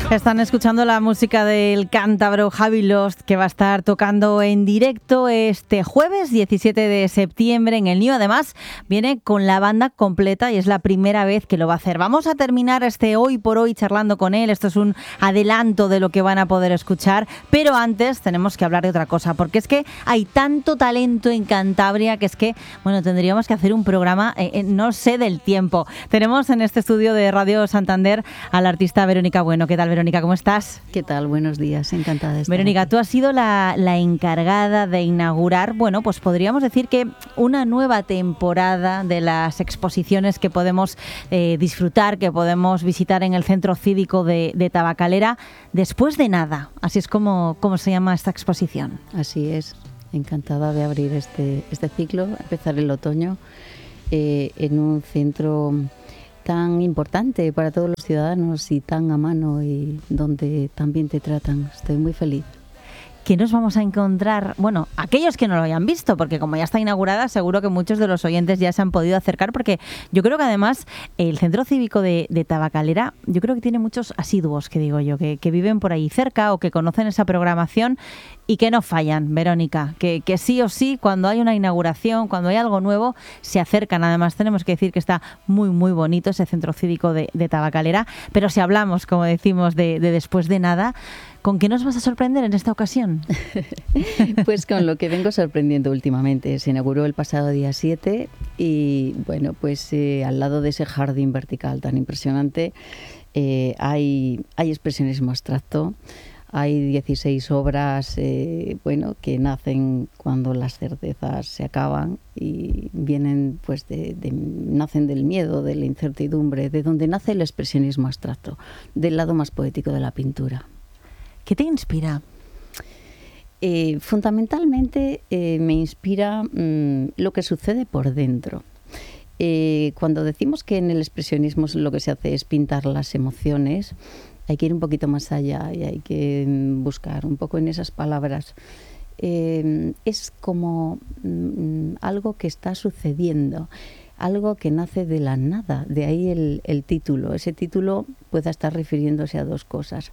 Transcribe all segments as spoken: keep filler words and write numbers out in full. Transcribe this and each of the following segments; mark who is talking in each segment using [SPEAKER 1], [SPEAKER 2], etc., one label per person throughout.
[SPEAKER 1] Están escuchando la música del cántabro Javi Lost, que va a estar tocando en directo este jueves diecisiete de septiembre en el Niu. Además, viene con la banda completa y es la primera vez que lo va a hacer. Vamos a terminar este Hoy por Hoy charlando con él. Esto es un adelanto de lo que van a poder escuchar, pero antes tenemos que hablar de otra cosa, porque es que hay tanto talento en Cantabria que es que, bueno, tendríamos que hacer un programa, eh, no sé del tiempo. Tenemos en este estudio de Radio Santander a la artista Verónica Bueno. ¿Qué tal, Verónica? ¿Cómo estás?
[SPEAKER 2] ¿Qué tal? Buenos días, encantada de estar
[SPEAKER 1] Verónica,
[SPEAKER 2] aquí.
[SPEAKER 1] tú has sido la, la encargada de inaugurar, bueno, pues podríamos decir que una nueva temporada de las exposiciones que podemos eh, disfrutar, que podemos visitar en el Centro Cívico de, de Tabacalera, después de nada. Así es como, como se llama esta exposición.
[SPEAKER 2] Así es, encantada de abrir este, este ciclo, empezar el otoño eh, en un centro tan importante para todos los ciudadanos y tan a mano y donde también te tratan. Estoy muy feliz.
[SPEAKER 1] ¿Qué nos vamos a encontrar? Bueno, aquellos que no lo hayan visto, porque como ya está inaugurada, seguro que muchos de los oyentes ya se han podido acercar, porque yo creo que además el Centro Cívico de, de Tabacalera, yo creo que tiene muchos asiduos, que digo yo, que, que viven por ahí cerca o que conocen esa programación y que no fallan, Verónica, que, que sí o sí, cuando hay una inauguración, cuando hay algo nuevo, se acercan. Además, tenemos que decir que está muy, muy bonito ese Centro Cívico de, de Tabacalera, pero si hablamos, como decimos, de, de después de nada, ¿con qué nos vas a sorprender en esta ocasión?
[SPEAKER 2] Pues con lo que vengo sorprendiendo últimamente. Se inauguró el pasado día siete y, bueno, pues eh, al lado de ese jardín vertical tan impresionante eh, hay, hay expresionismo abstracto. Hay dieciséis obras eh, bueno, que nacen cuando las certezas se acaban y vienen, pues, de, de, nacen del miedo, de la incertidumbre, de donde nace el expresionismo abstracto, del lado más poético de la pintura.
[SPEAKER 1] ¿Qué te inspira?
[SPEAKER 2] Eh, fundamentalmente eh, me inspira mmm, lo que sucede por dentro. Eh, cuando decimos que en el expresionismo lo que se hace es pintar las emociones, hay que ir un poquito más allá y hay que buscar un poco en esas palabras. Eh, es como mmm, algo que está sucediendo, algo que nace de la nada, de ahí el, el título. Ese título puede estar refiriéndose a dos cosas.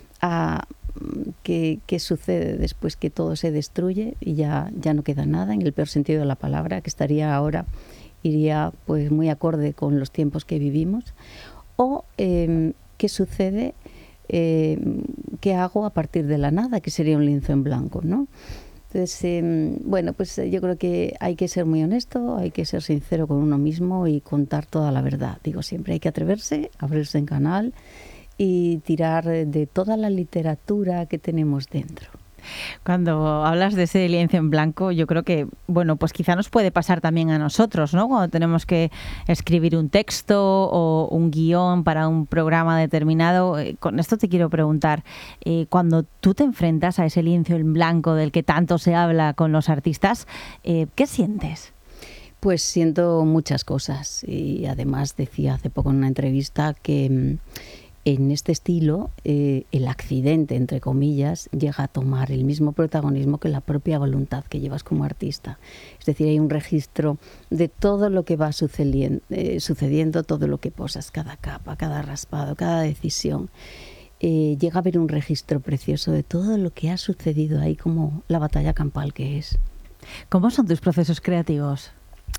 [SPEAKER 2] A qué, qué sucede después que todo se destruye y ya, ya no queda nada, en el peor sentido de la palabra, que estaría ahora, iría pues muy acorde con los tiempos que vivimos, o eh, qué sucede, eh, qué hago a partir de la nada, que sería un lienzo en blanco, ¿no? Entonces, eh, bueno, pues yo creo que hay que ser muy honesto, hay que ser sincero con uno mismo y contar toda la verdad. Digo siempre, hay que atreverse, abrirse en canal y tirar de toda la literatura que tenemos dentro.
[SPEAKER 1] Cuando hablas de ese lienzo en blanco, yo creo que, bueno, pues quizá nos puede pasar también a nosotros, ¿no? Cuando tenemos que escribir un texto o un guión para un programa determinado. Eh, con esto te quiero preguntar, eh, cuando tú te enfrentas a ese lienzo en blanco del que tanto se habla con los artistas, eh, ¿qué sientes?
[SPEAKER 2] Pues siento muchas cosas y además decía hace poco en una entrevista que en este estilo, eh, el accidente, entre comillas, llega a tomar el mismo protagonismo que la propia voluntad que llevas como artista. Es decir, hay un registro de todo lo que va sucediendo, eh, sucediendo todo lo que posas, cada capa, cada raspado, cada decisión. Eh, llega a haber un registro precioso de todo lo que ha sucedido ahí, como la batalla campal que es.
[SPEAKER 1] ¿Cómo son tus procesos creativos?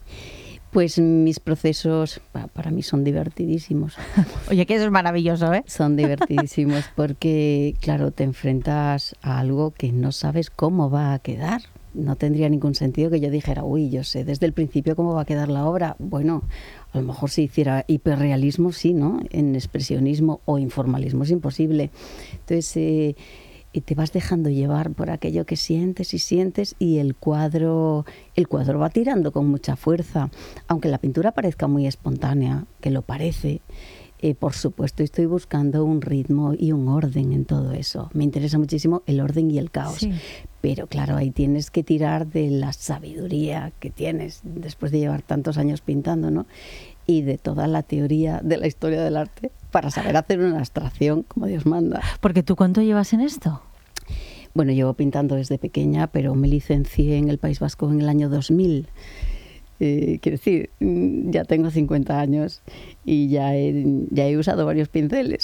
[SPEAKER 2] Pues mis procesos para mí son divertidísimos.
[SPEAKER 1] Oye, que eso es maravilloso, ¿eh?
[SPEAKER 2] Son divertidísimos porque, claro, te enfrentas a algo que no sabes cómo va a quedar. No tendría ningún sentido que yo dijera, uy, yo sé desde el principio cómo va a quedar la obra. Bueno, a lo mejor si hiciera hiperrealismo, sí, ¿no? En expresionismo o informalismo es imposible. Entonces, eh, y te vas dejando llevar por aquello que sientes y sientes y el cuadro, el cuadro va tirando con mucha fuerza. Aunque la pintura parezca muy espontánea, que lo parece, eh, por supuesto estoy buscando un ritmo y un orden en todo eso. Me interesa muchísimo el orden y el caos. Sí. Pero claro, ahí tienes que tirar de la sabiduría que tienes después de llevar tantos años pintando, ¿no? Y de toda la teoría de la historia del arte para saber hacer una abstracción como Dios manda.
[SPEAKER 1] Porque ¿tú cuánto llevas en esto?
[SPEAKER 2] Bueno, llevo pintando desde pequeña, pero me licencié en el País Vasco en el año dos mil. Eh, quiero decir, ya tengo cincuenta años y ya he, ya he usado varios pinceles.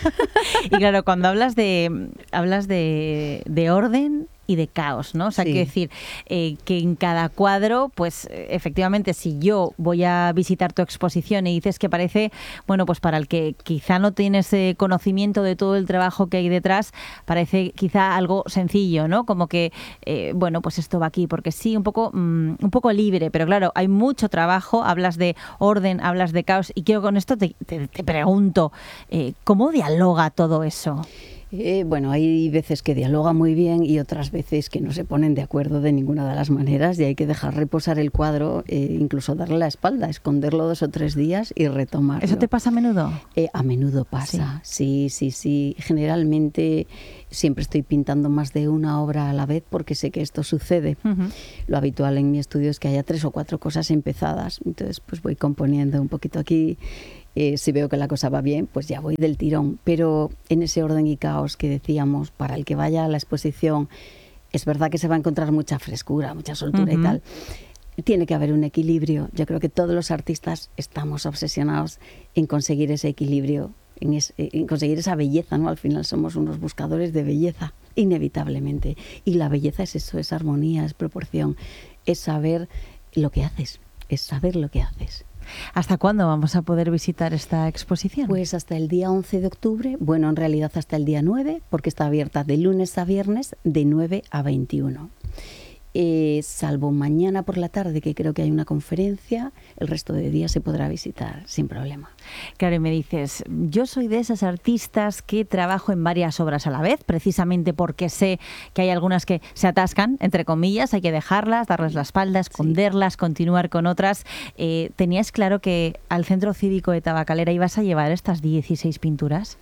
[SPEAKER 1] Y claro, cuando hablas de, hablas de, de orden y de caos, ¿no? O sea,
[SPEAKER 2] Sí.
[SPEAKER 1] quiero decir eh, que en cada cuadro, pues efectivamente, si yo voy a visitar tu exposición y dices que parece, bueno, pues para el que quizá no tiene ese conocimiento de todo el trabajo que hay detrás, parece quizá algo sencillo, ¿no? Como que, eh, bueno, pues esto va aquí, porque sí, un poco, mm, un poco libre, pero claro, hay mucho trabajo, hablas de orden, hablas de caos, y quiero con esto te, te, te pregunto, eh, ¿cómo dialoga todo eso?
[SPEAKER 2] Eh, bueno, hay veces que dialoga muy bien y otras veces que no se ponen de acuerdo de ninguna de las maneras y hay que dejar reposar el cuadro, eh, incluso darle la espalda, esconderlo dos o tres días y retomarlo.
[SPEAKER 1] ¿Eso te pasa a menudo?
[SPEAKER 2] Eh, a menudo pasa, sí. sí, sí, sí. Generalmente siempre estoy pintando más de una obra a la vez porque sé que esto sucede. Uh-huh. Lo habitual en mi estudio es que haya tres o cuatro cosas empezadas, entonces pues voy componiendo un poquito aquí. Eh, si veo que la cosa va bien, pues ya voy del tirón. Pero en ese orden y caos que decíamos, para el que vaya a la exposición, es verdad que se va a encontrar mucha frescura, mucha soltura uh-huh. y tal. Tiene que haber un equilibrio. Yo creo que todos los artistas estamos obsesionados en conseguir ese equilibrio, en, es, en conseguir esa belleza, ¿no? Al final somos unos buscadores de belleza, inevitablemente. Y la belleza es eso, es armonía, es proporción, es saber lo que haces, es saber lo que haces.
[SPEAKER 1] ¿Hasta cuándo vamos a poder visitar esta exposición?
[SPEAKER 2] Pues hasta el día once de octubre, bueno, en realidad hasta el día nueve, porque está abierta de lunes a viernes de nueve a veintiuno. Eh, salvo mañana por la tarde, que creo que hay una conferencia, el resto de días se podrá visitar sin problema.
[SPEAKER 1] Claro, y me dices, yo soy de esas artistas que trabajo en varias obras a la vez, precisamente porque sé que hay algunas que se atascan, entre comillas, hay que dejarlas, darles la espalda, esconderlas, sí. continuar con otras. Eh, ¿Tenías claro que al Centro Cívico de Tabacalera ibas a llevar estas dieciséis pinturas?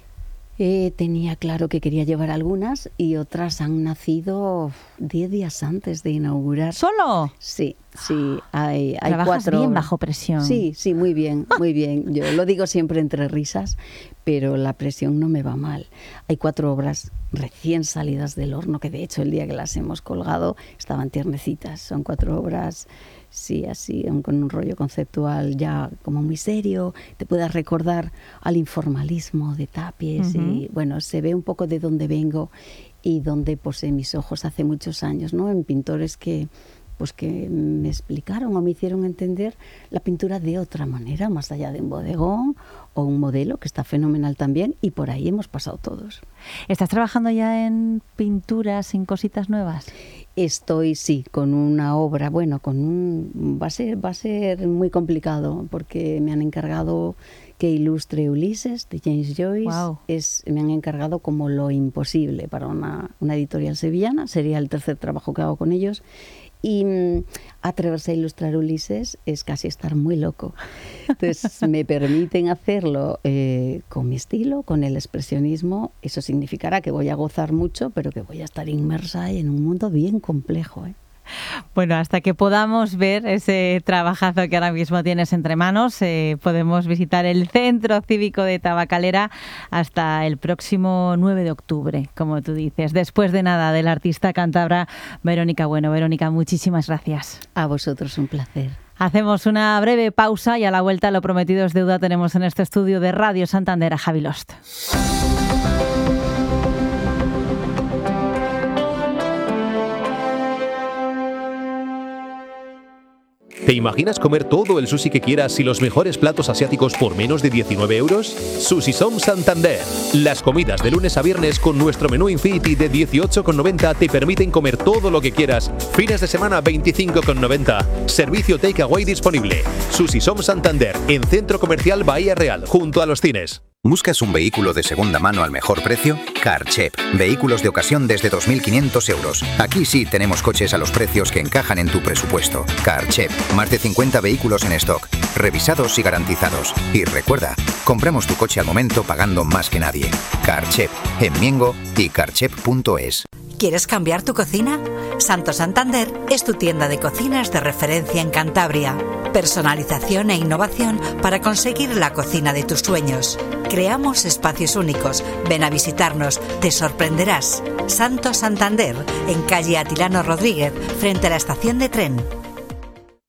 [SPEAKER 2] Eh, tenía claro que quería llevar algunas y otras han nacido diez días antes de inaugurar.
[SPEAKER 1] ¿Solo?
[SPEAKER 2] Sí, sí. Hay, hay
[SPEAKER 1] ¿Trabajas
[SPEAKER 2] cuatro
[SPEAKER 1] bien
[SPEAKER 2] obras.
[SPEAKER 1] Bajo presión?
[SPEAKER 2] Sí, sí, muy bien, muy bien. Yo lo digo siempre entre risas, pero la presión no me va mal. Hay cuatro obras recién salidas del horno, que de hecho el día que las hemos colgado estaban tiernecitas. Son cuatro obras... Sí, así, con un rollo conceptual ya como muy serio, te puedas recordar al informalismo de Tapies uh-huh. y bueno, se ve un poco de dónde vengo y dónde posé mis ojos hace muchos años, ¿no? En pintores que, pues que me explicaron o me hicieron entender la pintura de otra manera, más allá de un bodegón o un modelo, que está fenomenal también, y por ahí hemos pasado todos.
[SPEAKER 1] ¿Estás trabajando ya en pinturas, en cositas nuevas?
[SPEAKER 2] Estoy, sí, con una obra, bueno, con un va a ser, va a ser muy complicado porque me han encargado que ilustre Ulises de James Joyce.
[SPEAKER 1] Wow.
[SPEAKER 2] Es, me han encargado como lo imposible para una, una editorial sevillana, sería el tercer trabajo que hago con ellos. Y mmm, atreverse a ilustrar Ulises es casi estar muy loco. Entonces me permiten hacerlo eh, con mi estilo, con el expresionismo. Eso significará que voy a gozar mucho, pero que voy a estar inmersa en un mundo bien complejo, ¿eh?
[SPEAKER 1] Bueno, hasta que podamos ver ese trabajazo que ahora mismo tienes entre manos, eh, podemos visitar el Centro Cívico de Tabacalera hasta el próximo nueve de octubre, como tú dices. Después de nada, del artista cántabra Verónica Bueno. Verónica, muchísimas gracias.
[SPEAKER 2] A vosotros, un placer.
[SPEAKER 1] Hacemos una breve pausa y a la vuelta, lo prometido es deuda, tenemos en este estudio de Radio Santander a Javi Lost.
[SPEAKER 3] ¿Te imaginas comer todo el sushi que quieras y los mejores platos asiáticos por menos de diecinueve euros? Sushi Som Santander. Las comidas de lunes a viernes con nuestro menú Infinity de dieciocho con noventa te permiten comer todo lo que quieras. Fines de semana veinticinco con noventa. Servicio takeaway disponible. Sushi Som Santander, en Centro Comercial Bahía Real, junto a los cines.
[SPEAKER 4] ¿Buscas un vehículo de segunda mano al mejor precio? Carchep. Vehículos de ocasión desde dos mil quinientos euros. Aquí sí tenemos coches a los precios que encajan en tu presupuesto. Carchep. Más de cincuenta vehículos en stock. Revisados y garantizados. Y recuerda, compramos tu coche al momento pagando más que nadie. Carchep. En Miengo y carchep punto es.
[SPEAKER 5] ¿Quieres cambiar tu cocina? Santo Santander es tu tienda de cocinas de referencia en Cantabria. Personalización e innovación para conseguir la cocina de tus sueños. Creamos espacios únicos. Ven a visitarnos, te sorprenderás. Santo Santander, en calle Atilano Rodríguez, frente a la estación de tren.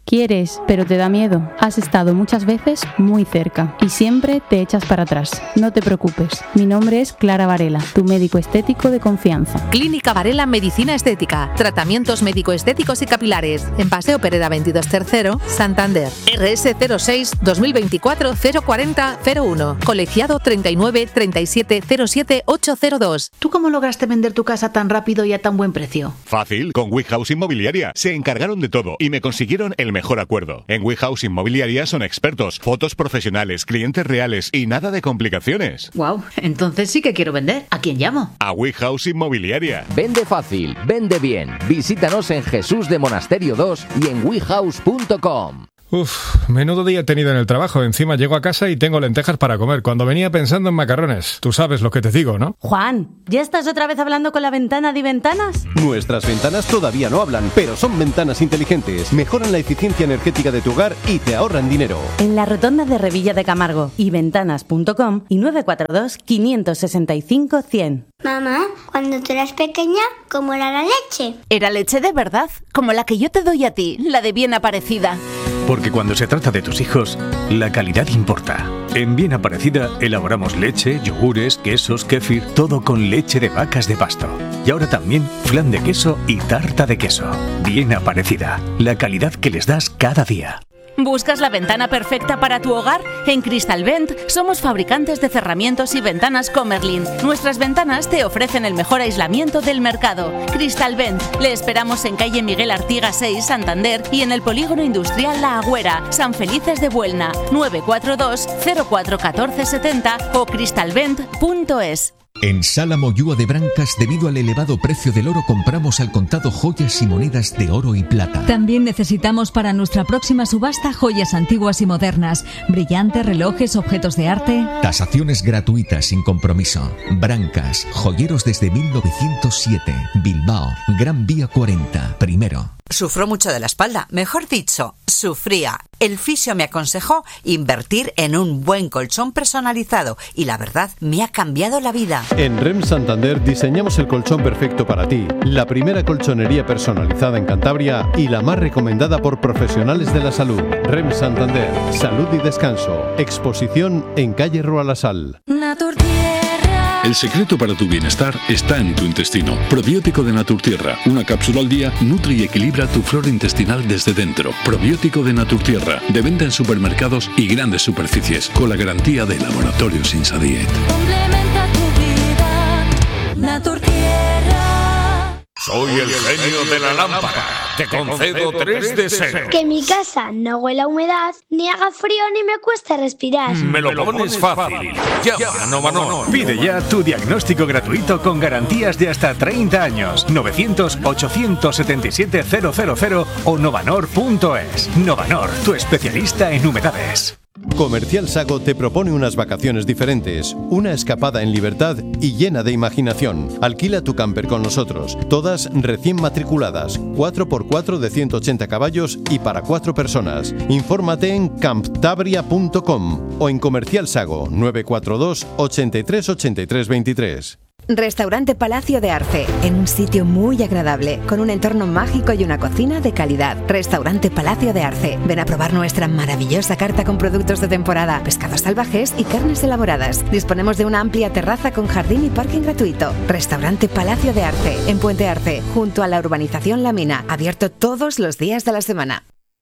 [SPEAKER 6] Quieres, pero te da miedo. Has estado muchas veces muy cerca y siempre te echas para atrás. No te preocupes. Mi nombre es Clara Varela, tu médico estético de confianza.
[SPEAKER 7] Clínica Varela Medicina Estética. Tratamientos médico-estéticos y capilares. En Paseo Pereda veintidós Tercero, Santander. R S cero seis dos mil veinticuatro cero cuarenta cero uno. Colegiado treinta y nueve treinta y siete cero siete ocho cero dos.
[SPEAKER 8] ¿Tú cómo lograste vender tu casa tan rápido y a tan buen precio?
[SPEAKER 9] Fácil, con WeHouse Inmobiliaria. Se encargaron de todo y me consiguieron el mejor acuerdo. En WeHouse Inmobiliaria son expertos, fotos profesionales, clientes reales y nada de complicaciones.
[SPEAKER 8] Wow, entonces sí que quiero vender. ¿A quién llamo?
[SPEAKER 9] A WeHouse Inmobiliaria.
[SPEAKER 10] Vende fácil, vende bien. Visítanos en Jesús de Monasterio dos y en wehouse punto com.
[SPEAKER 11] Uf, menudo día he tenido en el trabajo. Encima llego a casa y tengo lentejas para comer, cuando venía pensando en macarrones. Tú sabes lo que te digo, ¿no?
[SPEAKER 12] Juan, ¿ya estás otra vez hablando con la ventana de Ventanas?
[SPEAKER 13] Nuestras ventanas todavía no hablan, pero son ventanas inteligentes. Mejoran la eficiencia energética de tu hogar y te ahorran dinero.
[SPEAKER 12] En la rotonda de Revilla de Camargo y ventanas punto com y nueve cuatro dos, cinco seis cinco, cien.
[SPEAKER 14] Mamá, cuando tú eras pequeña, ¿cómo era la leche?
[SPEAKER 15] Era leche de verdad, como la que yo te doy a ti, la de Bien Aparecida.
[SPEAKER 16] Porque cuando se trata de tus hijos, la calidad importa. En Bien Aparecida elaboramos leche, yogures, quesos, kéfir, todo con leche de vacas de pasto. Y ahora también flan de queso y tarta de queso. Bien Aparecida, la calidad que les das cada día.
[SPEAKER 15] ¿Buscas la ventana perfecta para tu hogar? En Cristalvent somos fabricantes de cerramientos y ventanas Comerlin. Nuestras ventanas te ofrecen el mejor aislamiento del mercado. Cristalvent, le esperamos en calle Miguel Artigas seis, Santander, y en el polígono industrial La Agüera, San Felices de Buelna, nueve cuatro dos, cero cuatro uno cuatro siete cero o cristalvent punto es.
[SPEAKER 17] En Sala Moyúa de Brancas, debido al elevado precio del oro, compramos al contado joyas y monedas de oro y plata.
[SPEAKER 18] También necesitamos para nuestra próxima subasta joyas antiguas y modernas, brillantes, relojes, objetos de arte.
[SPEAKER 17] Tasaciones gratuitas sin compromiso. Brancas, joyeros desde mil novecientos siete. Bilbao, Gran Vía cuarenta, primero.
[SPEAKER 5] Sufro mucho de la espalda, mejor dicho, sufría. El fisio me aconsejó invertir en un buen colchón personalizado y la verdad me ha cambiado la vida.
[SPEAKER 13] En R E M Santander diseñamos el colchón perfecto para ti, la primera colchonería personalizada en Cantabria y la más recomendada por profesionales de la salud. R E M Santander, salud y descanso. Exposición en calle Rualasal.
[SPEAKER 19] El secreto para tu bienestar está en tu intestino. Probiótico de Naturtierra. Una cápsula al día nutre y equilibra tu flora intestinal desde dentro. Probiótico de Naturtierra. De venta en supermercados y grandes superficies. Con la garantía de Laboratorios Insadiet.
[SPEAKER 20] Complementa tu vida. Naturtierra.
[SPEAKER 21] Soy el genio de la lámpara. Te concedo tres deseos.
[SPEAKER 14] Que mi casa no huela a humedad, ni haga frío, ni me cueste respirar.
[SPEAKER 21] Me lo pones fácil. Llama a Novanor.
[SPEAKER 16] Pide ya tu diagnóstico gratuito con garantías de hasta treinta años. novecientos, ochocientos setenta y siete, cero cero cero o novanor punto es. Novanor, tu especialista en humedades.
[SPEAKER 13] Comercial Sago te propone unas vacaciones diferentes, una escapada en libertad y llena de imaginación. Alquila tu camper con nosotros, todas recién matriculadas, cuatro por cuatro de ciento ochenta caballos y para cuatro personas. Infórmate en camptabria punto com o en Comercial Sago nueve cuatro dos, ochenta y tres, ochenta y tres, veintitrés.
[SPEAKER 22] Restaurante Palacio de Arce, en un sitio muy agradable, con un entorno mágico y una cocina de calidad. Restaurante Palacio de Arce. Ven a probar nuestra maravillosa carta con productos de temporada, pescados salvajes y carnes elaboradas. Disponemos de una amplia terraza con jardín y parking gratuito. Restaurante Palacio de Arce, en Puente Arce, junto a la urbanización La Mina, abierto todos los días de la semana.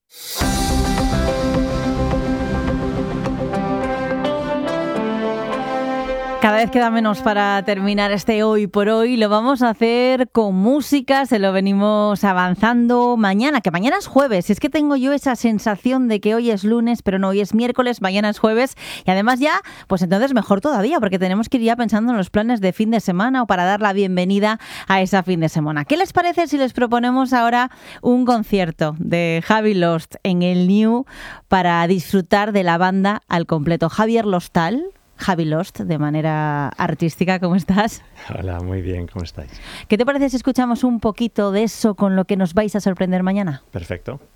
[SPEAKER 1] Cada vez queda menos para terminar este Hoy por Hoy. Lo vamos a hacer con música, se lo venimos avanzando mañana, que mañana es jueves. Es que tengo yo esa sensación de que hoy es lunes, pero no, hoy es miércoles, mañana es jueves. Y además ya, pues entonces mejor todavía, porque tenemos que ir ya pensando en los planes de fin de semana o para dar la bienvenida a esa fin de semana. ¿Qué les parece si les proponemos ahora un concierto de Javi Lost en el New para disfrutar de la banda al completo? Javier Lostal. Javi Lost, de manera artística, ¿cómo estás?
[SPEAKER 23] Hola, muy bien, ¿cómo estáis?
[SPEAKER 1] ¿Qué te parece si escuchamos un poquito de eso con lo que nos vais a sorprender mañana?
[SPEAKER 23] Perfecto.